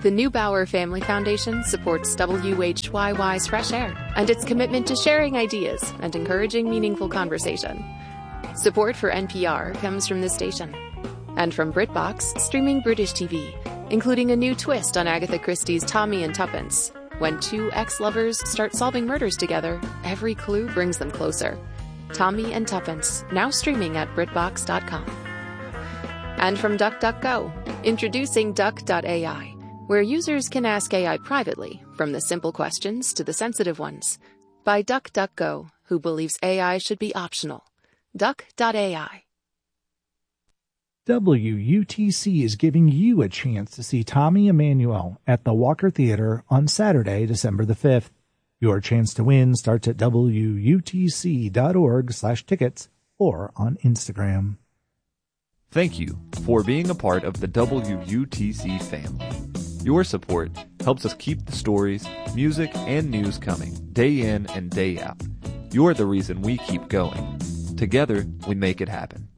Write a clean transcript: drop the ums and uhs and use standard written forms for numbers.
The Neubauer Family Foundation supports WHYY's Fresh Air and its commitment to sharing ideas and encouraging meaningful conversation. Support for NPR comes from this station and from BritBox, streaming British TV, including a new twist on Agatha Christie's Tommy and Tuppence. When two ex-lovers start solving murders together, every clue brings them closer. Tommy and Tuppence, now streaming at BritBox.com. And from DuckDuckGo, introducing Duck.ai, where users can ask AI privately, from the simple questions to the sensitive ones. By DuckDuckGo, who believes AI should be optional. Duck.ai. WUTC is giving you a chance to see Tommy Emmanuel at the Walker Theater on Saturday, December the 5th. Your chance to win starts at WUTC.org/tickets or on Instagram. Thank you for being a part of the WUTC family. Your support helps us keep the stories, music, and news coming day in and day out. You're the reason we keep going. Together, we make it happen.